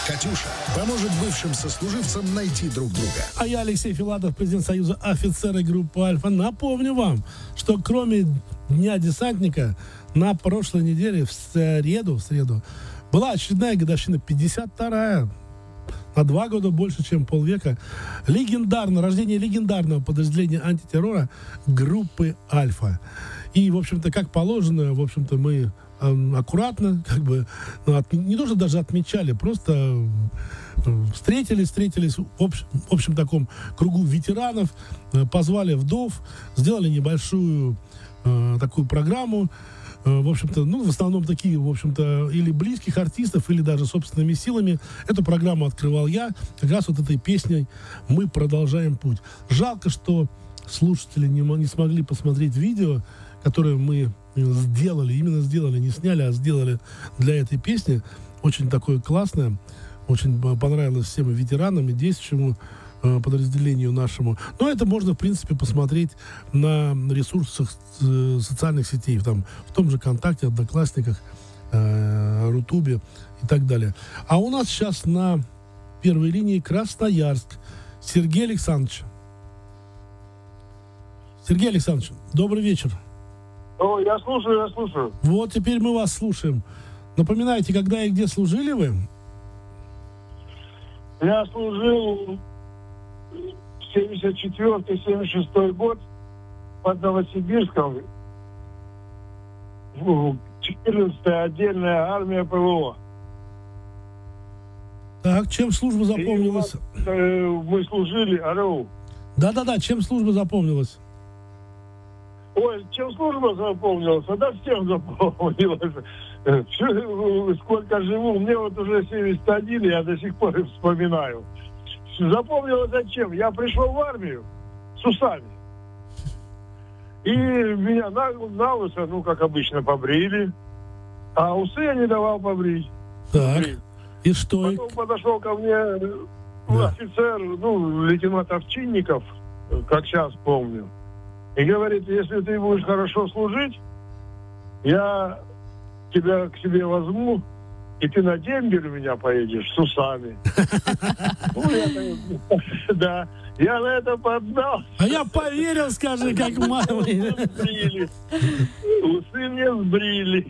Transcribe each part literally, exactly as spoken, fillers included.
«Катюша» поможет бывшим сослуживцам найти друг друга. А я, Алексей Филатов, президент Союза офицеров группы «Альфа». Напомню вам, что кроме Дня десантника на прошлой неделе в среду, в среду была очередная годовщина, пятьдесят вторая. На два года больше, чем полвека. Легендарное, рождение легендарного подразделения антитеррора группы «Альфа». И, в общем-то, как положено, в общем-то, мы э, аккуратно, как бы, ну, от, не то, что даже отмечали, просто э, встретились, встретились в общем, в общем таком кругу ветеранов, э, позвали вдов, сделали небольшую э, такую программу. В общем-то, ну, в основном такие, в общем-то, или близких артистов, или даже собственными силами. Эту программу открывал я. Как раз вот этой песней «Мы продолжаем путь». Жалко, что слушатели не, не смогли посмотреть видео, которое мы сделали, именно сделали, не сняли, а сделали для этой песни. Очень такое классное, очень понравилось всем и ветеранам, и действующему подразделению нашему. Но это можно, в принципе, посмотреть на ресурсах социальных сетей, там, в том же ВКонтакте, Одноклассниках, э, Рутубе и так далее. А у нас сейчас на первой линии Красноярск. Сергей Александрович. Сергей Александрович, добрый вечер. О, я слушаю, я слушаю. Вот теперь мы вас слушаем. Напоминайте, когда и где служили вы? Я служил семьдесят четвёртый — семьдесят шестой год под Новосибирском, четырнадцатая отдельная армия ПВО. Так, чем служба запомнилась? И, э, мы служили, алло. Да-да-да, чем служба запомнилась? Ой, чем служба запомнилась? Да всем запомнилась. Сколько живу, мне вот уже семьдесят один, я до сих пор вспоминаю. Запомнилось зачем? Я пришел в армию с усами. И меня на, на лысо, ну, как обычно, побрили. А усы я не давал побрить. Так, побрить. И что? Потом подошел ко мне Да. офицер, ну, лейтенант Овчинников, как сейчас помню. И говорит, если ты будешь хорошо служить, я тебя к себе возьму, и ты на дембель у меня поедешь с усами. Ну, я, да, я на это поддался. А я поверил, скажи, как мама. Сбрили. Усы мне сбрили.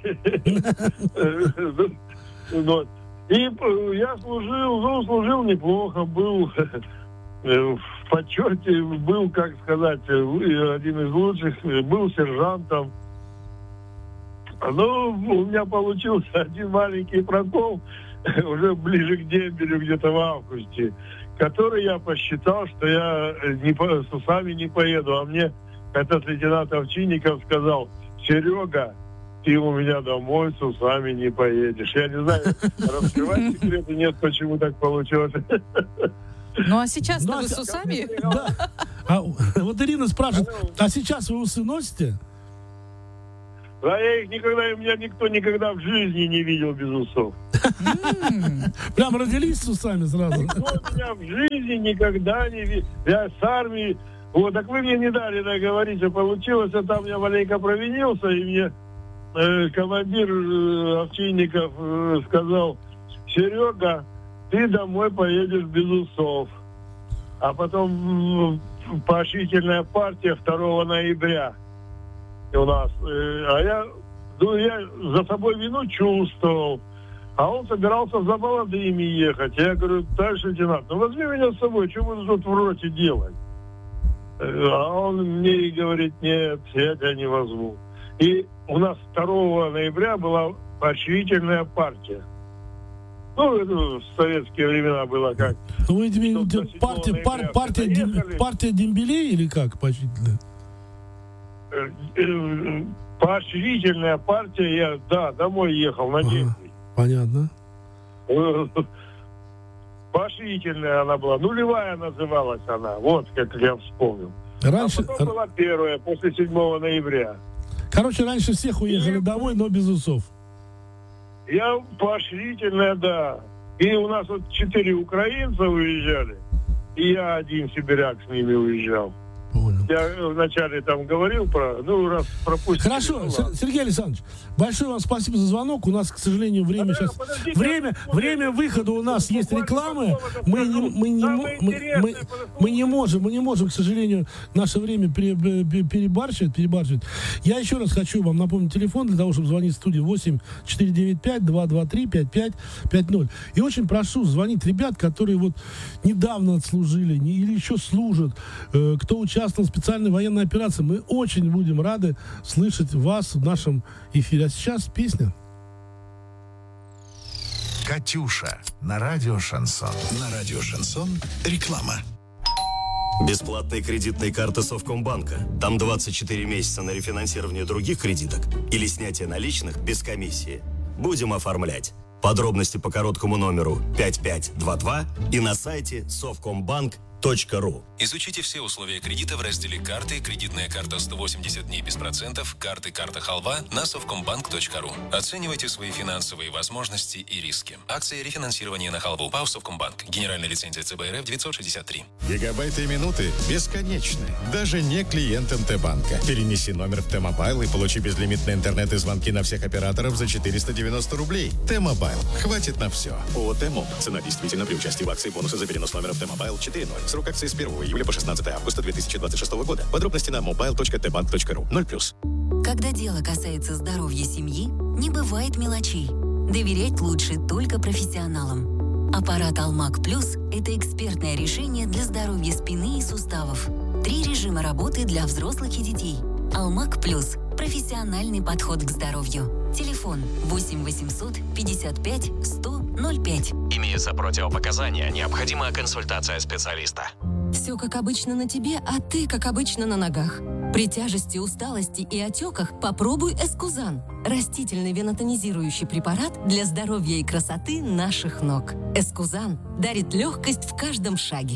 Вот. И я служил, ну, служил неплохо, был в почете, был, как сказать, один из лучших, был сержантом. Ну, у меня получился один маленький прокол уже ближе к дембелю, где-то в августе, который я посчитал, что я не по, с усами не поеду. А мне этот лейтенант Овчинников сказал: Серега, ты у меня домой с усами не поедешь. Я не знаю, раскрывать секреты нет, почему так получилось. Ну, а сейчас-то Ну, а вы с- с усами? Да. А, вот Ирина спрашивает, а сейчас вы усы носите? Да я их никогда, у меня никто никогда в жизни не видел без усов. Прям родились с усами сразу? Никто меня в жизни никогда не видел. Я с армии. Вот, так вы мне не дали договорить, что получилось, а там я маленько провинился, и мне э, командир э, Овчинников э, сказал: Серега, ты домой поедешь без усов. А потом э, поощрительная партия второго ноября у нас. Э, а я, ну, я за собой вину чувствовал. А он собирался за молодыми ехать. Я говорю: товарищ лейтенант, ну возьми меня с собой, что вы тут в роте делать? А он мне и говорит: нет, я тебя не возьму. И у нас второго ноября была поощрительная партия. Ну, это в советские времена было как. Вы имеете партия, пар, партия, дем, партия дембелей или как? Поощрительная? Поощрительная партия, я, да, домой ехал на день. Ага, понятно. Поощрительная она была, нулевая называлась она, вот как я вспомнил. Раньше, А потом была первая, после седьмого ноября. короче, раньше всех уехали И- домой, но без усов. Я поощрительная, да. И у нас вот четыре украинца уезжали, и я один сибиряк с ними уезжал. Понял. Я вначале там говорил про... Ну, раз пропустили. Хорошо, ну, С- Сергей Александрович, большое вам спасибо за звонок. У нас, к сожалению, время сейчас... Время, время выхода у нас есть рекламы. Мы не, мы, не, мо- мы, мы, мы не можем, мы не можем, к сожалению, наше время пере- пере- перебарщивать, перебарщивать. Я еще раз хочу вам напомнить телефон для того, чтобы звонить в студию восемь четыре девять пять два два три пять пять пять ноль. И очень прошу звонить ребят, которые вот недавно отслужили не, или еще служат, э, кто участвовал в специальной военной операции. Мы очень будем рады слышать вас в нашем эфире. А сейчас песня. «Катюша» на радио «Шансон». На радио «Шансон» реклама. Бесплатные кредитные карты Совкомбанка. Там двадцать четыре месяца на рефинансирование других кредиток или снятие наличных без комиссии. Будем оформлять. Подробности по короткому номеру пять пять два два и на сайте совкомбанк точка ру. Изучите все условия кредита в разделе «Карты», кредитная карта сто восемьдесят дней без процентов, карты «Карта Халва» на совкомбанк точка ру. Оценивайте свои финансовые возможности и риски. Акция рефинансирования на Халву. ПАО «Совкомбанк». Генеральная лицензия ЦБ РФ девятьсот шестьдесят три. Гигабайты и минуты бесконечны. Даже не клиентам Т-банка. Перенеси номер в Т-мобайл и получи безлимитный интернет и звонки на всех операторов за четыреста девяносто рублей. Т-мобайл. Хватит на все. ООО «Т-моб». Цена действительно при участии в акции бонусы за перенос номера в Т-мобайл четыре ноль. Срок акции с первого июля по шестнадцатое августа две тысячи двадцать шестого года. Подробности на мобайл точка тэ банк точка ру. ноль плюс. Когда дело касается здоровья семьи, не бывает мелочей. Доверять лучше только профессионалам. Аппарат Алмак Плюс – это экспертное решение для здоровья спины и суставов. Три режима работы для взрослых и детей. Алмак Плюс – профессиональный подход к здоровью. Телефон восемь восемьсот пятьдесят пять сто ноль пять. Имеются противопоказания, необходима консультация специалиста. Все как обычно на тебе, а ты как обычно на ногах. При тяжести, усталости и отеках попробуй Эскузан. Растительный венотонизирующий препарат для здоровья и красоты наших ног. Эскузан дарит легкость в каждом шаге.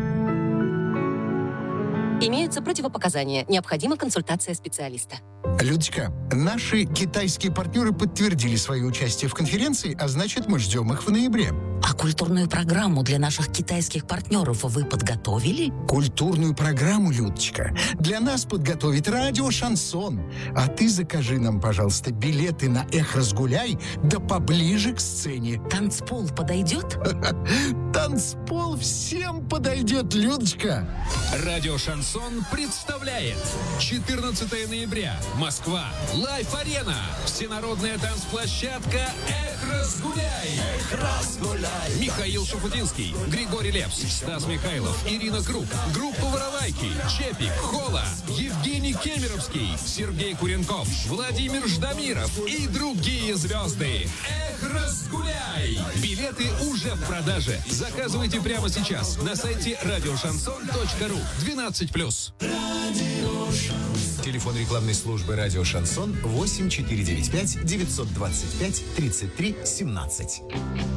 Имеются противопоказания, необходима консультация специалиста. Людочка, наши китайские партнеры подтвердили свое участие в конференции, а значит, мы ждем их в ноябре. А культурную программу для наших китайских партнеров вы подготовили? Культурную программу, Людочка, для нас подготовит радио «Шансон». А ты закажи нам, пожалуйста, билеты на «Эх, разгуляй», да поближе к сцене. Танцпол подойдет? Танцпол всем подойдет, Людочка. Радио «Шансон» представляет четырнадцатое ноября. Москва. Лайф-арена. Всенародная танцплощадка «Эх, разгуляй». Эх, разгуляй. Михаил Шафутинский, Григорий Лепс, Стас Михайлов, Ирина Круг, группа «Воровайки», Чепик, Хола, Евгений Кемеровский, Сергей Куренков, Владимир Ждамиров и другие звезды. Эх, разгуляй! Билеты уже в продаже. Заказывайте прямо сейчас на сайте радио шансон точка ру. двенадцать плюс. Телефон рекламной службы «Радио Шансон» восемь четыре девять пять девятьсот двадцать пять тридцать три семнадцать.